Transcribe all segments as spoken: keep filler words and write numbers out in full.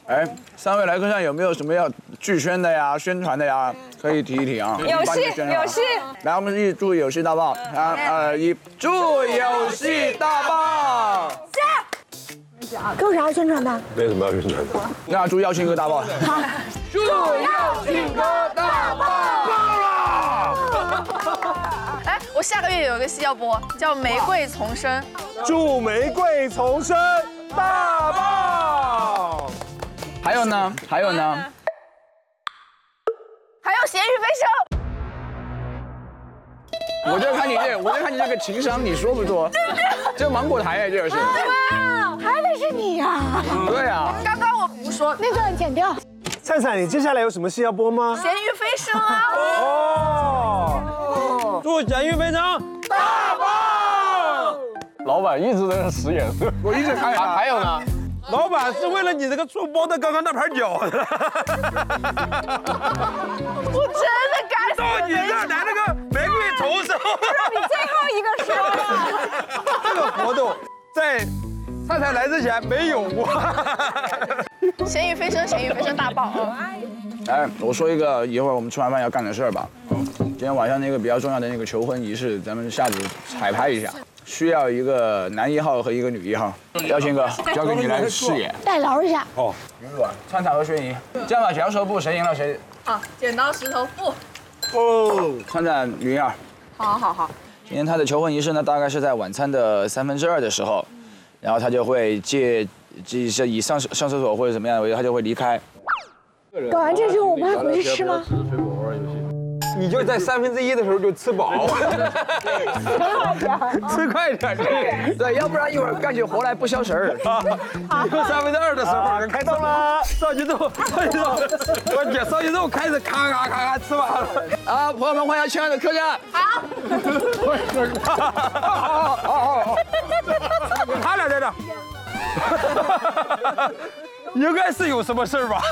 哎，三位来客上有没有什么要剧宣的呀、宣传的呀？可以提一提啊。 有戏，有戏。 来，我们一起祝有戏大爆！三二一，祝有戏大爆！ 给我啥要宣传的？ 没什么要宣传的。 那祝耀庆哥大爆！ 好， 祝耀庆哥大爆！爆了！ 哎，我下个月有一个戏要播，叫《玫瑰丛生》。 祝玫瑰丛生大爆！ 还有呢？还有呢？ 还有《咸鱼飞升》。 我就看你这，我就看你这个情商，你说不说？这芒果台哎，这个是。 哇，还得是你呀！ 对啊。 刚刚我不说， 那段剪掉。 灿灿，你接下来有什么戏要播吗？ 咸鱼飞升啊！ 哦，祝咸鱼飞升大爆！ 老板一直在那使眼色， 我一直看他。 还有呢？ 老板是为了你这个出包的刚刚那盘饺子， 我真的该死。 到你这儿来了个玫瑰丛生， 你最后一个说了。 这个活动在灿灿来之前没有过。 咸鱼飞升，咸鱼飞升大爆啊！ 哎，我说一个一会儿我们吃完饭要干的事儿吧。今天晚上那个比较重要的那个求婚仪式，咱们下组彩排一下，需要一个男一号和一个女一号。耀庆哥，交给你来饰演。 代劳一下。 哦， 女主、灿灿和轩怡，这样吧，剪刀石头布，谁赢了谁。 好，剪刀石头布。 哦，灿灿女一二。 好好好。 今天他的求婚仪式呢，大概是在晚餐的三分之二的时候，然后他就会借，借是以上上厕所或者怎么样的为由，他就会离开。 搞完这之后，我们还回去吃吗？ 你就在三分之一的时候就吃饱，吃快点， 对，要不然一会儿干起活来不消食儿。 以后三分之二的时候开动了，上去之后，上去之后，我姐上去之后开始咔咔咔咔吃完了。 啊，朋友们，欢迎亲爱的客家。 好。 好好好。 他俩在这。应该是有什么事儿吧？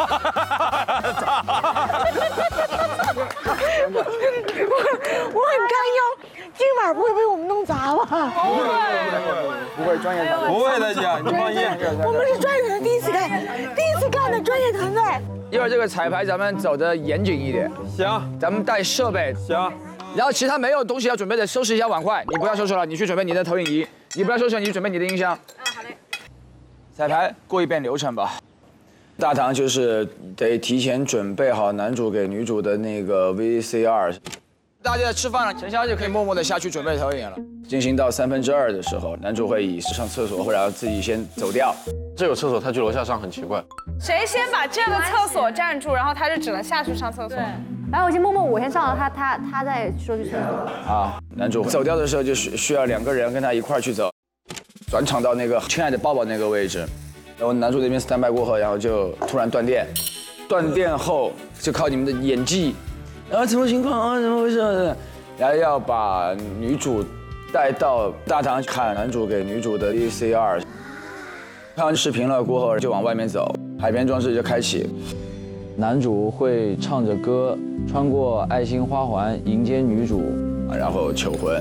我我很担忧，今晚不会被我们弄砸吧？ 不会不会，专业团队。 不会的，姐，你放心。 我们是专业的，第一次干，第一次干的专业团队。 一会儿这个彩排咱们走的严谨一点， 行， 咱们带设备， 行。 然后其他没有东西要准备的，收拾一下碗筷，你不要收拾了，你去准备你的投影仪；你不要收拾，你去准备你的音箱。 啊，好嘞。 彩排过一遍流程吧。大堂就是得提前准备好男主给女主的那个 V C R， 大家在吃饭了，陈潇就可以默默的下去准备投影了。进行到三分之二的时候，男主会以上厕所或者自己先走掉。 这有厕所，他去楼下上很奇怪。 谁先把这个厕所占住，然后他就只能下去上厕所。 然后我先默默我先上了，他他他再说去厕所。 啊，男主走掉的时候就需需要两个人跟他一块儿去走，转场到那个亲爱的抱抱那个位置。然后男主这边 stand by 过后，然后就突然断电，断电后就靠你们的演技，然后什么情况啊？怎么回事？然后要把女主带到大堂看男主给女主的 V C R， 看完视频了过后就往外面走，海边装置就开启，男主会唱着歌穿过爱心花环迎接女主，然后求婚。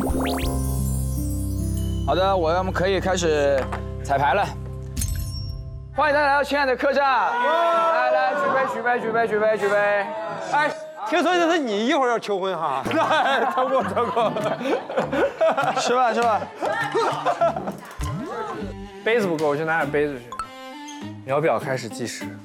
好的，我们可以开始彩排了。欢迎大家来到亲爱的客栈，来来，举杯举杯举杯举杯举杯！ 哎，听说这是你一会儿要求婚哈？超过超过， 吃吧吃吧。 杯子不够，我去拿点杯子去。秒表开始计时。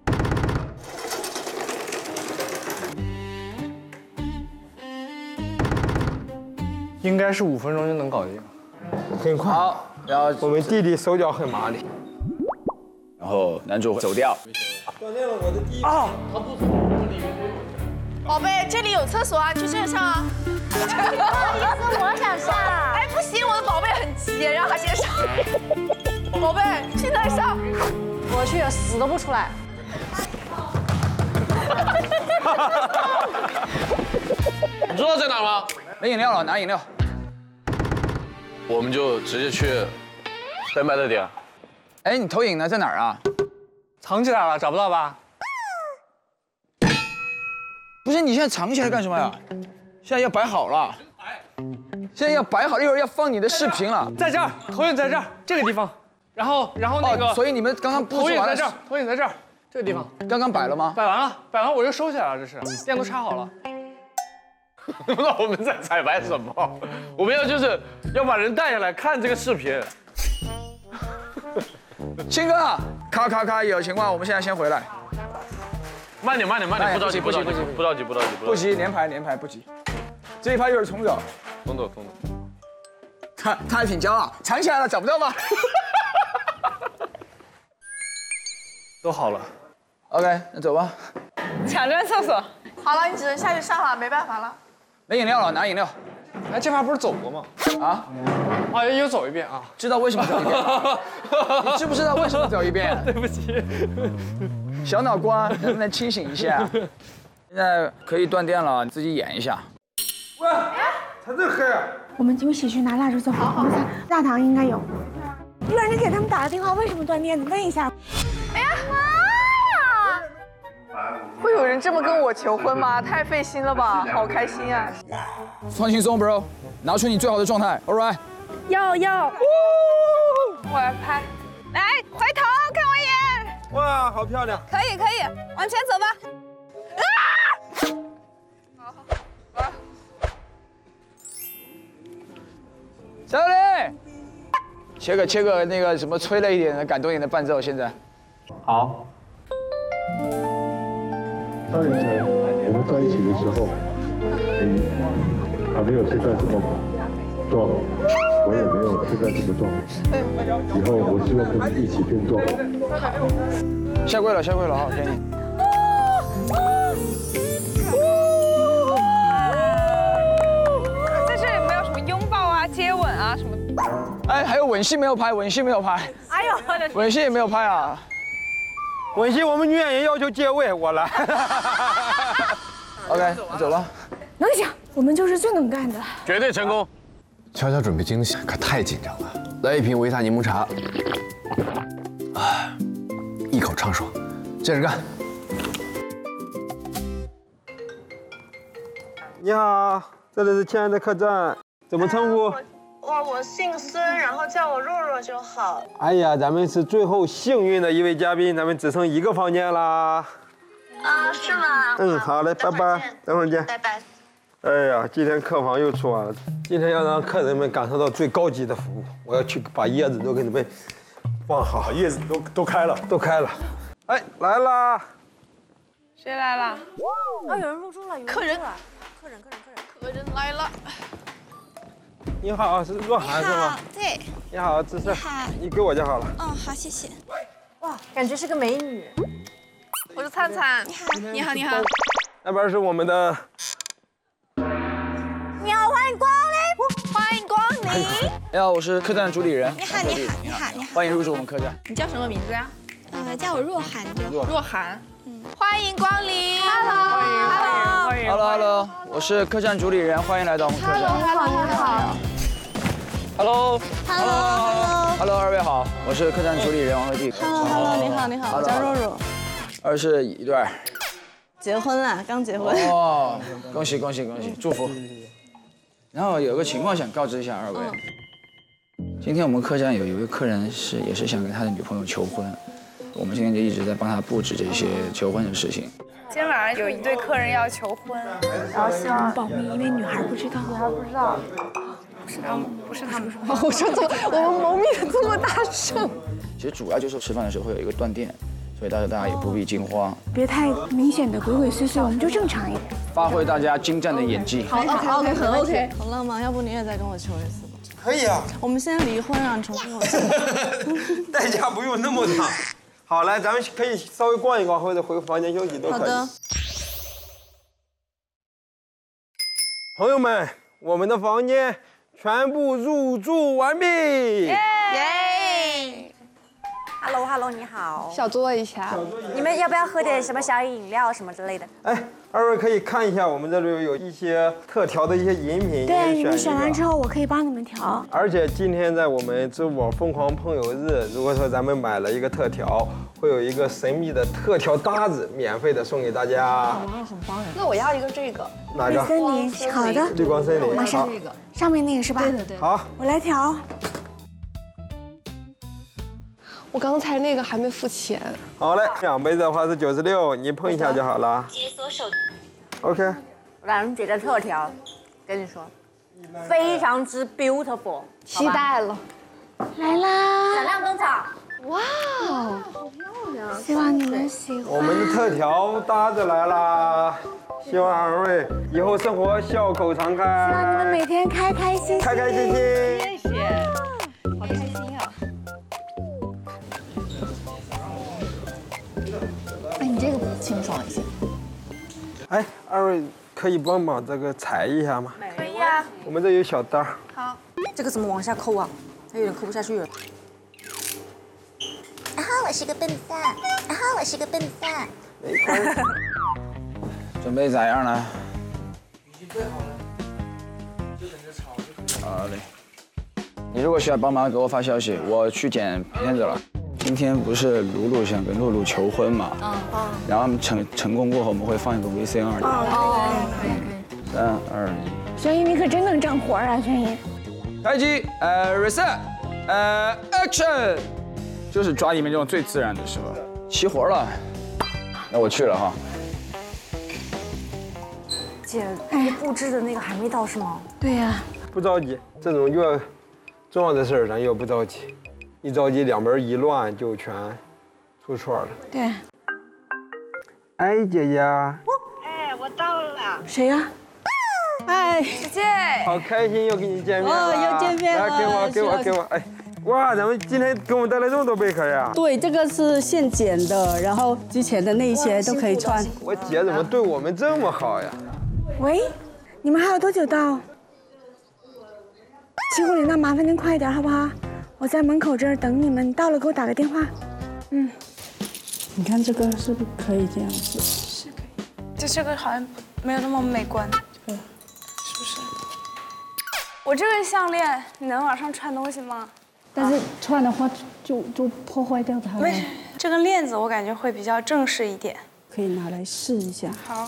应该是五分钟就能搞定， 很快。 好，然后我们弟弟手脚很麻利。 然后男主会走掉。 锻炼了我的第一啊！ 宝贝，这里有厕所啊，去这上啊。 不好意思，我想上。 哎，不行，我的宝贝很急，让他先上。宝贝，现在上。 我去，死都不出来。 你知道在哪吗？ 没饮料了，拿饮料。 我们就直接去登麦的点。 哎，你投影呢？在哪儿啊？ 藏起来了，找不到吧？ 不是，你现在藏起来干什么呀？现在要摆好了。现在要摆好，一会儿要放你的视频了。 在这儿，投影在这儿，这个地方。 然后然后那个， 哦，所以你们刚刚布置完了投影在这儿，投影在这儿，这个地方刚刚摆了吗？ 摆完了，摆完我就收起来了，这是电都插好了。 不知道我们在彩排什么，我们要就是要把人带下来看这个视频。 鑫哥，咔咔咔，有情况，我们现在先回来。 慢点慢点慢点，不着急不着急不着急不着急不急，连排连排不急。这一排又是重走， 重走重走。 他他还挺骄傲，藏起来了，找不到吗？ 都好了。 OK， 那走吧。 抢占厕所。好了，你只能下去上了，没办法了。 没饮料了，拿饮料。 哎，这盘不是走过吗？ 啊？ 啊，又走一遍啊！ 知道为什么走一遍吗？你知不知道为什么走一遍？ 对不起， 小脑瓜能不能清醒一下？现在可以断电了，你自己演一下。 喂，才这黑啊！ 我们一起去拿蜡烛走。我们仨大堂应该有。不然你给他们打个电话，为什么断电？你问一下。 哎呀妈呀！会有人这么跟我求婚吗？太费心了吧，好开心啊！ 放轻松 ，bro， 拿出你最好的状态 ，all right。 要要，我来拍，来回头看我一眼。 哇，好漂亮！ 可以可以，往前走吧。啊！ 小李，切个切个那个什么催泪一点的、感动一点的伴奏，现在。 好。三年前我们在一起的时候，你还没有现在这么壮，我也没有现在这么壮。以后我希望跟你一起变壮。 下跪了，下跪了啊！给你。 在这里没有什么拥抱啊、接吻啊什么。 哎，还有吻戏没有拍，吻戏没有拍。 哎呦我的天！ 吻戏也没有拍啊。 吻戏我们女演员要求借位，我来。 OK， 那走吧。 能行，我们就是最能干的。 绝对成功。 悄悄准备惊喜，可太紧张了。来一瓶维他柠檬茶，啊，一口畅爽，接着干。 你好，这里是亲爱的客栈，怎么称呼？ 哇，我姓孙，然后叫我若若就好。 哎呀，咱们是最后幸运的一位嘉宾，咱们只剩一个房间啦。 啊，是吗？ 嗯，好嘞，拜拜，等会儿见。 拜拜。 哎呀，今天客房又出完了，今天要让客人们感受到最高级的服务，我要去把叶子都给你们放好，叶子都都开了，都开了。哎，来啦！ 谁来了？ 哦，有人入住了，有人客人入住了客人，客人，客人， 客人来了。 你好，是若涵是吗？ 对。 你好，芝士。 好。 你给我就好了。 哦，好，谢谢。 哇，感觉是个美女。 我是灿灿。你好，你好，你好。 那边是我们的。 你好，欢迎光临， 欢迎光临。 你好，我是客栈主理人。 你好，你好，你好，你好。 欢迎入住我们客栈。 你叫什么名字呀？ 呃，叫我若涵就。 若涵。嗯。欢迎光临。Hello。 欢迎欢迎。 Hello，Hello， 我是客栈主理人，欢迎来到我们客栈。 你好，你好。 Hello。 Hello。 Hello， 二位好，我是客栈主理人王慧娣。 Hello，Hello， 你好，你好，我叫若若。 二是一对。 结婚了，刚结婚。 哦，恭喜恭喜恭喜，祝福。然后有个情况想告知一下二位，今天我们客栈有一位客人是也是想跟他的女朋友求婚，我们今天就一直在帮他布置这些求婚的事情。 今天晚上有一对客人要求婚， 然后希望保密，因为女孩不知道。 女孩不知道。不是他们，不是他们说。我说错，我们谋密的这么大声。 其实主要就是吃饭的时候会有一个断电，所以大家大家也不必惊慌， 别太明显的鬼鬼祟祟，我们就正常一点， 发挥大家精湛的演技。 好 ，OK，OK， 很 OK， 很浪漫。要不你也再跟我求一次吧？ 可以啊。 我们先离婚，让你重新我。 代价不用那么大。好，来，咱们可以稍微逛一逛，或者回房间休息都可以。 好的。 朋友们，我们的房间全部入住完毕。 耶！ Hello Hello， 你好。 小坐一下。 你们要不要喝点什么小饮料什么之类的？ 哎，二位可以看一下，我们这里有一些特调的一些饮品。 对，你们选完之后，我可以帮你们调。 而且今天在我们支付宝疯狂碰友日，如果说咱们买了一个特调，会有一个神秘的特调搭子免费的送给大家。 哇，很棒呀！ 那我要一个这个。 哪个？ 森林，好的。 绿光森林。 马上这个。上面那个是吧？ 对对对。 好， 我来调。 我刚才那个还没付钱。 好嘞，两杯的话是九十六，你碰一下就好了。 解锁手。 OK。 兰姐的特调，跟你说，非常之 beautiful， 期待了。 来啦！ 闪亮登场。 哇哦，好漂亮！ 希望你们喜欢。 我们的特调搭着来啦，希望二位以后生活笑口常开。 希望你们每天开开心心。 开开心心。 谢谢，好开心啊！ 哎，你这个清爽一些。 哎，二位可以帮忙这个裁一下吗？ 可以啊。 我们这有小刀。 好，这个怎么往下扣啊？它有点扣不下去了。 然后我是个笨蛋，然后我是个笨蛋。 没关系。 准备咋样了？好嘞。你如果需要帮忙，给我发消息，我去剪片子了。今天不是露露想跟露露求婚嘛？嗯嗯。然后成成功过后，我们会放一个 V C R 的。 哦， 可以可以。三二一。 轩逸，你可真能整活啊，轩逸。 开机，呃 ，reset， 呃 ，action。就是抓你们这种最自然的是吧？齐活了，那我去了哈。 姐，哎，布置的那个还没到是吗？ 对呀。 不着急，这种越重要的事儿咱越不着急，一着急两边一乱就全出错了。 对。 哎，姐姐。 哎，我到了。 谁呀？ 哎，姐姐。 好开心又跟你见面了。 哦，又见面了。 来，给我，给我，给我，哎。哇，咱们今天给我们带来这么多贝壳呀！ 对，这个是现剪的，然后之前的那些都可以穿。 我姐怎么对我们这么好呀？ 喂，你们还有多久到？七公里，那麻烦您快点好不好？我在门口这儿等你们，到了给我打个电话。嗯。 你看这个是不是可以这样子？ 是可以。就这个好像没有那么美观。嗯。是不是？我这个项链，你能往上穿东西吗？ 但是穿的话就就破坏掉它了。 没事，这个链子我感觉会比较正式一点， 可以拿来试一下。 好。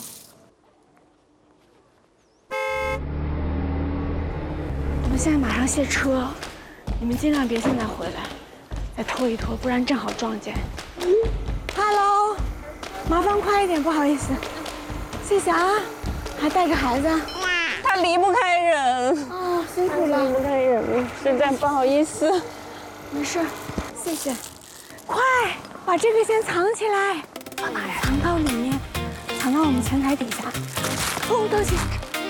我们现在马上卸车，你们尽量别现在回来，再拖一拖，不然正好撞见。Hello， 麻烦快一点，不好意思，谢谢啊，还带着孩子。 他离不开人啊，辛苦了， 离不开人，实在不好意思。 没事，谢谢。快把这个先藏起来，放哪呀？藏到里面，藏到我们前台底下。哦，对不起。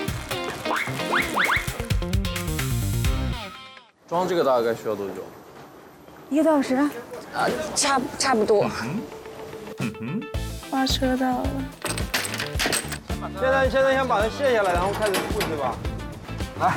装这个大概需要多久？ 一个多小时。啊， 差差不多。 嗯哼。发车到了。 现在现在先把它卸下来，然后开始布置吧。来。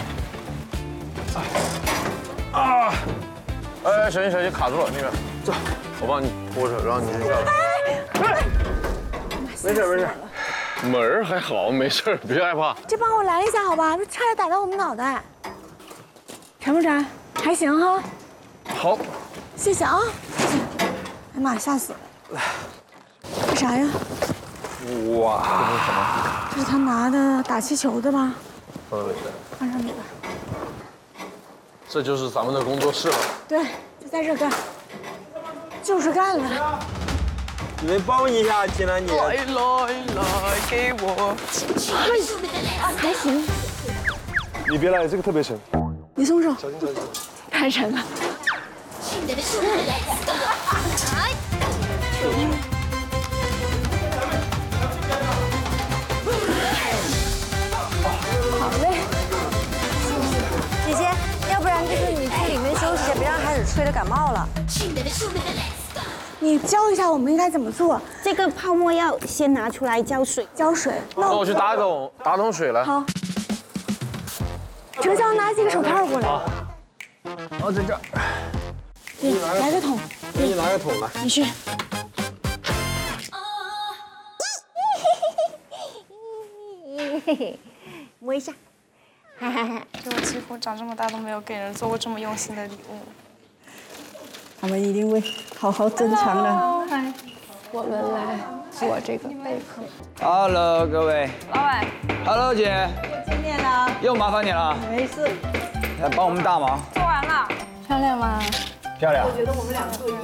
啊！哎，小心小心，卡住了那边。走，我帮你拖着，然后你先下来。 没事没事。 门儿还好，没事，别害怕。 这帮我拦一下好吧？差点打到我们脑袋。沉不沉？还行哈。 好。 谢谢啊。谢谢。哎呀妈，吓死了。干啥呀？ 哇， 这是什么？ 这是他拿的打气球的吧？ 放上去。 放上去吧。 这就是咱们的工作室了。 对，就在这干，就是干了。 你们帮一下金兰姐。 来来来，给我。 还行。 你别来，这个特别沉。 你松手。 小心小心。 太沉了。好嘞。 姐姐，要不然就是你去里面休息一下，别让孩子吹得感冒了。 你教一下我们应该怎么做？ 这个泡沫要先拿出来浇水， 浇水。 那我去打桶打桶水来。 好。程潇，拿几个手套过来。 好。好，在这儿。 对，来个桶。 给你拿个桶来。 你去。 嘿嘿，摸一下。 哈哈哈！就我几乎长这么大都没有给人做过这么用心的礼物。 他们一定会好好珍藏的。 嗨，我们来做这个贝壳。 Hello， 各位。 老板。 Hello， 姐。 又见面了。 又麻烦你了。 没事。 来帮我们大忙。 做完了。 漂亮吗？ 漂亮。 我觉得我们两个做一样。